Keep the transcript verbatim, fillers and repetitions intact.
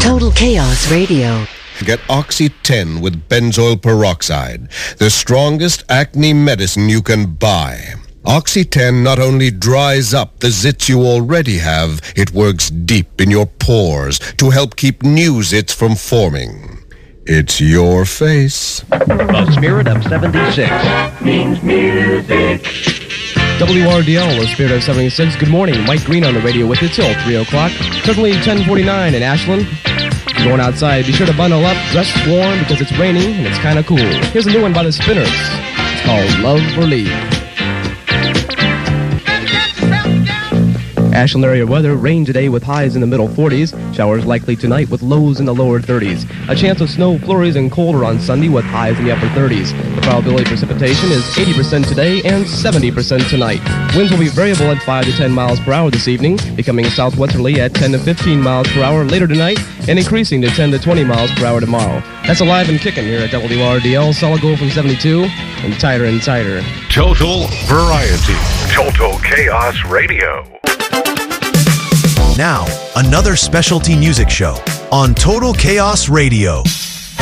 Total Chaos Radio. Get Oxy ten with benzoyl peroxide, the strongest acne medicine you can buy. Oxy ten not only dries up the zits you already have, it works deep in your pores to help keep new zits from forming. It's your face. The Spirit of seventy-six means music. W R D L, the Spirit of seventy-six. Good morning. Mike Green on the radio with you till three o'clock. Certainly ten forty-nine in Ashland. Going outside, be sure to bundle up, dress warm because it's raining and it's kind of cool. Here's a new one by the Spinners. It's called Love or Leave. Ashland area weather, rain today with highs in the middle forties. Showers likely tonight with lows in the lower thirties. A chance of snow flurries and colder on Sunday with highs in the upper thirties. The probability of precipitation is eighty percent today and seventy percent tonight. Winds will be variable at five to ten miles per hour this evening, becoming southwesterly at ten to fifteen miles per hour later tonight, and increasing to ten to twenty miles per hour tomorrow. That's alive and kicking here at W R D L. Solid gold from seventy-two and tighter and tighter. Total variety. Total Chaos Radio. Now, another specialty music show on Total Chaos Radio.